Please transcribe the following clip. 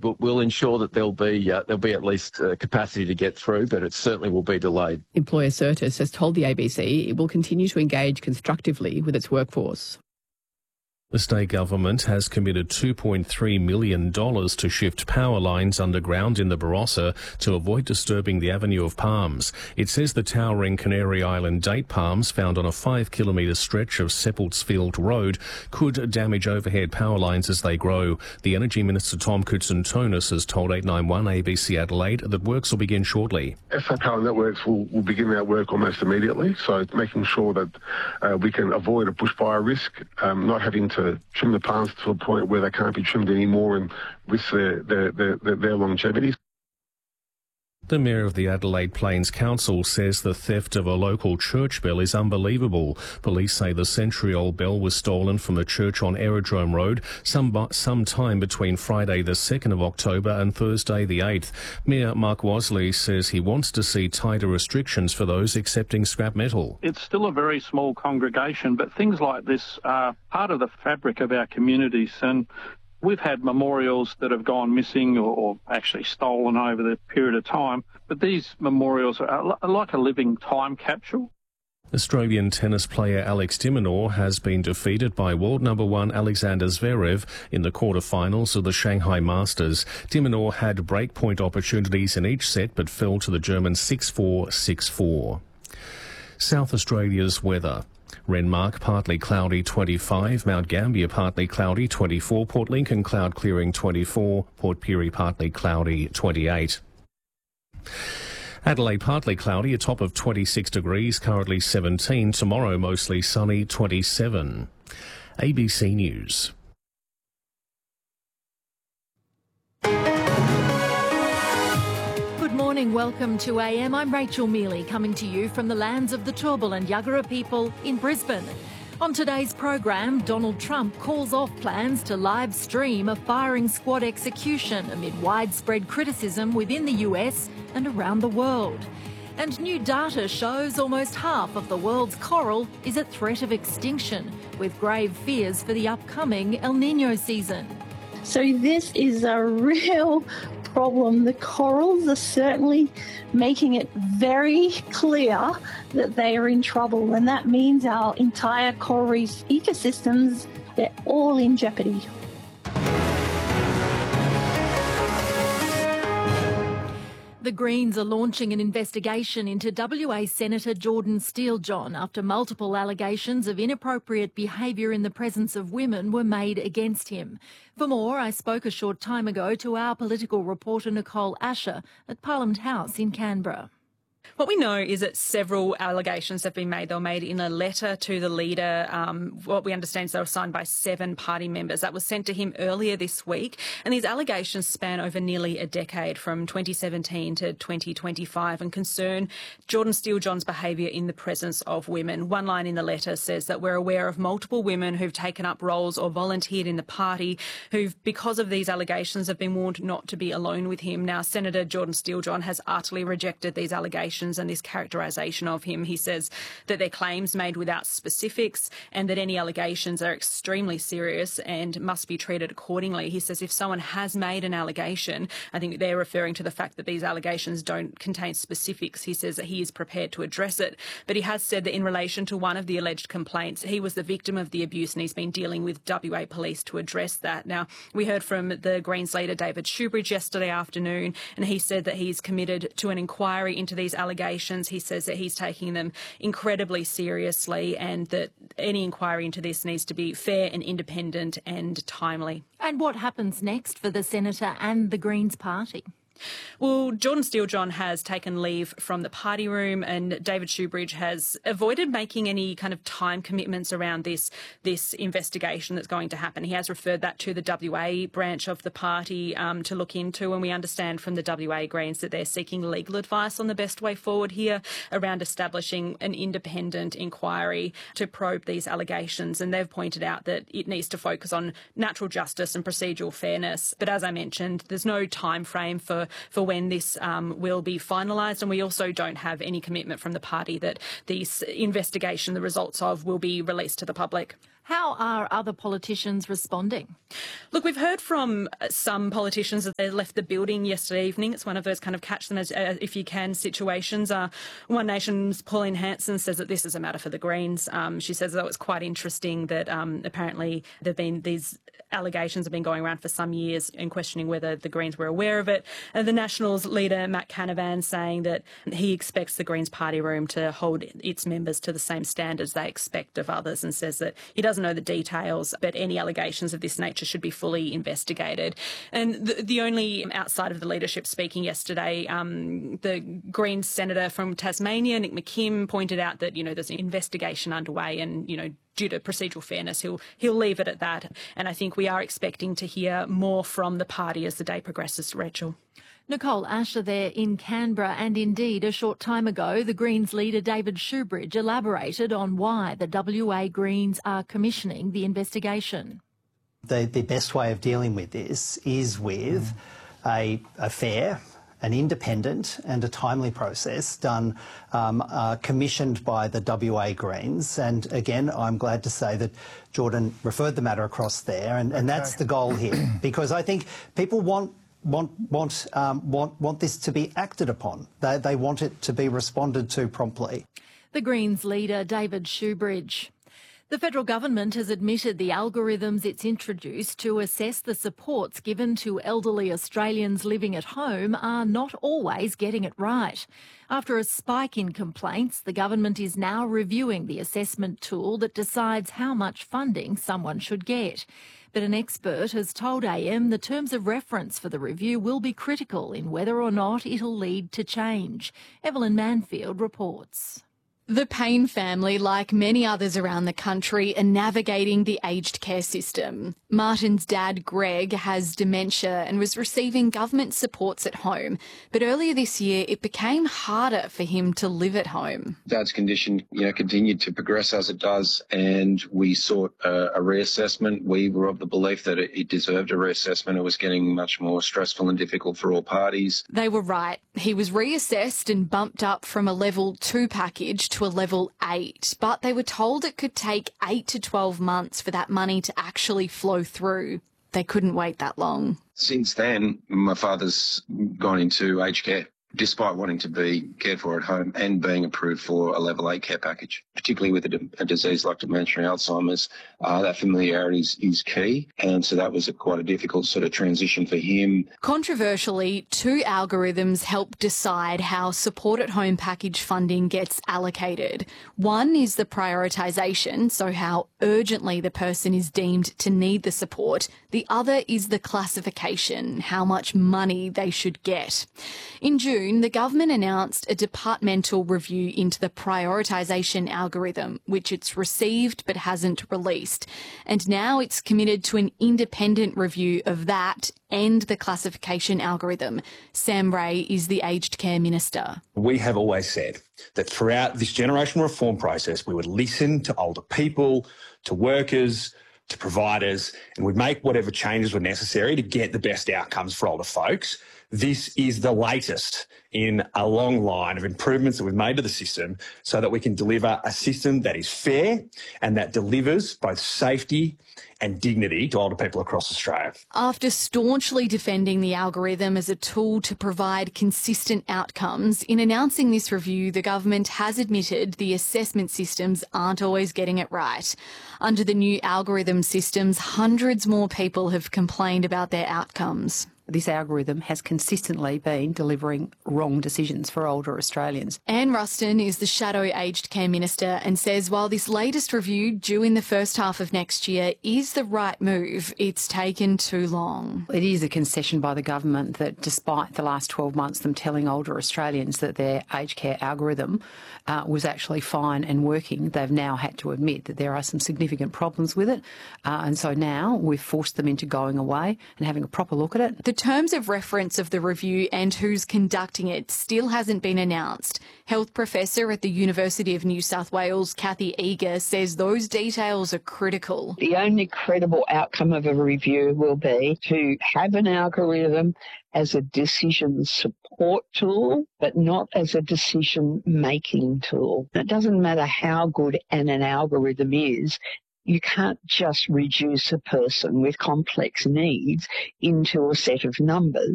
we'll ensure that there'll be at least capacity to get through, but it certainly will be delayed. Employer Certis has told the ABC it will continue to engage constructively with its workforce. The state government has committed $2.3 million to shift power lines underground in the Barossa to avoid disturbing the Avenue of Palms. It says the towering Canary Island date palms found on a 5-kilometre stretch of Seppeltsfield Road could damage overhead power lines as they grow. The Energy Minister Tom Koutsantonis has told 891 ABC Adelaide that works will begin shortly. SA Power Networks will begin that work almost immediately, so making sure that we can avoid a bushfire risk, not having to trim the palms to a point where they can't be trimmed anymore and risk their longevity. The Mayor of the Adelaide Plains Council says the theft of a local church bell is unbelievable. Police say the century-old bell was stolen from a church on Aerodrome Road some time between Friday the 2nd of October and Thursday the 8th. Mayor Mark Wasley says he wants to see tighter restrictions for those accepting scrap metal. It's still a very small congregation, but things like this are part of the fabric of our communities, and we've had memorials that have gone missing or actually stolen over the period of time, but these memorials are like a living time capsule. Australian tennis player Alex de Minaur has been defeated by world number 1 Alexander Zverev in the quarter-finals of the Shanghai Masters. De Minaur had breakpoint opportunities in each set but fell to the German 6-4, 6-4. South Australia's weather. Renmark partly cloudy 25, Mount Gambier partly cloudy 24, Port Lincoln cloud clearing 24, Port Pirie partly cloudy 28. Adelaide partly cloudy, a top of 26 degrees, currently 17. Tomorrow mostly sunny, 27. ABC News. Morning, welcome to AM. I'm Rachel Mealy, coming to you from the lands of the Turrbal and Yuggera people in Brisbane. On today's program, Donald Trump calls off plans to live stream a firing squad execution amid widespread criticism within the US and around the world. And new data shows almost half of the world's coral is at threat of extinction, with grave fears for the upcoming El Niño season. So this is a real problem. The corals are certainly making it very clear that they are in trouble, and that means our entire coral reef ecosystems, they're all in jeopardy. The Greens are launching an investigation into WA Senator Jordan Steele-John after multiple allegations of inappropriate behaviour in the presence of women were made against him. For more, I spoke a short time ago to our political reporter Nicole Asher at Parliament House in Canberra. What we know is that several allegations have been made. They were made in a letter to the leader. What we understand is they were signed by 7 party members. That was sent to him earlier this week. And these allegations span over nearly a decade, from 2017 to 2025, and concern Jordan Steele-John's behaviour in the presence of women. One line in the letter says that we're aware of multiple women who've taken up roles or volunteered in the party who've, because of these allegations, have been warned not to be alone with him. Now, Senator Jordan Steele-John has utterly rejected these allegations and this characterisation of him. He says that they're claims made without specifics and that any allegations are extremely serious and must be treated accordingly. He says if someone has made an allegation, I think they're referring to the fact that these allegations don't contain specifics. He says that he is prepared to address it. But he has said that in relation to one of the alleged complaints, he was the victim of the abuse and he's been dealing with WA Police to address that. Now, we heard from the Greens leader David Shoebridge yesterday afternoon, and he said that he's committed to an inquiry into these allegations. He says that he's taking them incredibly seriously and that any inquiry into this needs to be fair and independent and timely. And what happens next for the Senator and the Greens party? Well, Jordan Steele-John has taken leave from the party room, and David Shoebridge has avoided making any kind of time commitments around this investigation that's going to happen. He has referred that to the WA branch of the party to look into, and we understand from the WA Greens that they're seeking legal advice on the best way forward here around establishing an independent inquiry to probe these allegations. And they've pointed out that it needs to focus on natural justice and procedural fairness. But as I mentioned, there's no time frame for when this will be finalised, and we also don't have any commitment from the party that this investigation, the results of, will be released to the public. How are other politicians responding? Look, we've heard from some politicians that they left the building yesterday evening. It's one of those kind of catch them as if you can situations. One Nation's Pauline Hanson says that this is a matter for the Greens. She says that it's quite interesting that apparently there have been these allegations have been going around for some years and questioning whether the Greens were aware of it. The Nationals leader, Matt Canavan, saying that he expects the Greens party room to hold its members to the same standards they expect of others, and says that he doesn't know the details, but any allegations of this nature should be fully investigated. And the only outside of the leadership speaking yesterday, the Greens senator from Tasmania, Nick McKim, pointed out that, there's an investigation underway and, due to procedural fairness, he'll leave it at that. And I think we are expecting to hear more from the party as the day progresses, Rachel. Nicole Asher there in Canberra, and indeed a short time ago the Greens leader David Shoebridge elaborated on why the WA Greens are commissioning the investigation. The best way of dealing with this is with a fair, an independent and a timely process done, commissioned by the WA Greens. And again, I'm glad to say that Jordan referred the matter across there, and that's the goal here, because I think people want this to be acted upon. They want it to be responded to promptly. The Greens leader, David Shoebridge. The federal government has admitted the algorithms it's introduced to assess the supports given to elderly Australians living at home are not always getting it right. After a spike in complaints, the government is now reviewing the assessment tool that decides how much funding someone should get. But an expert has told AM the terms of reference for the review will be critical in whether or not it'll lead to change. Evelyn Manfield reports. The Payne family, like many others around the country, are navigating the aged care system. Martin's dad, Greg, has dementia and was receiving government supports at home. But earlier this year, it became harder for him to live at home. Dad's condition, continued to progress as it does, and we sought a reassessment. We were of the belief that it deserved a reassessment. It was getting much more stressful and difficult for all parties. They were right. He was reassessed and bumped up from a level 2 package to a level 8, but they were told it could take 8 to 12 months for that money to actually flow through. They couldn't wait that long. Since then, my father's gone into aged care, despite wanting to be cared for at home and being approved for a level 8 care package, particularly with a disease like dementia and Alzheimer's. That familiarity is key, and so that was quite a difficult sort of transition for him. Controversially, 2 algorithms help decide how support at home package funding gets allocated. One is the prioritisation, so how urgently the person is deemed to need the support. The other is the classification, how much money they should get. In June, the government announced a departmental review into the prioritisation algorithm, which it's received but hasn't released. And now it's committed to an independent review of that and the classification algorithm. Sam Ray is the aged care minister. We have always said that throughout this generational reform process, we would listen to older people, to workers, to providers, and would make whatever changes were necessary to get the best outcomes for older folks. This is the latest in a long line of improvements that we've made to the system so that we can deliver a system that is fair and that delivers both safety and dignity to older people across Australia. After staunchly defending the algorithm as a tool to provide consistent outcomes, in announcing this review, the government has admitted the assessment systems aren't always getting it right. Under the new algorithm systems, hundreds more people have complained about their outcomes. This algorithm has consistently been delivering wrong decisions for older Australians. Anne Ruston is the Shadow Aged Care Minister and says while this latest review, due in the first half of next year, is the right move, it's taken too long. It is a concession by the government that despite the last 12 months them telling older Australians that their aged care algorithm was actually fine and working, they've now had to admit that there are some significant problems with it. And so now we've forced them into going away and having a proper look at it. The terms of reference of the review and who's conducting it still hasn't been announced. Health professor at the University of New South Wales, Kathy Eager, says those details are critical. The only credible outcome of a review will be to have an algorithm as a decision support tool, but not as a decision-making tool. It doesn't matter how good an algorithm is, You can't just reduce a person with complex needs into a set of numbers.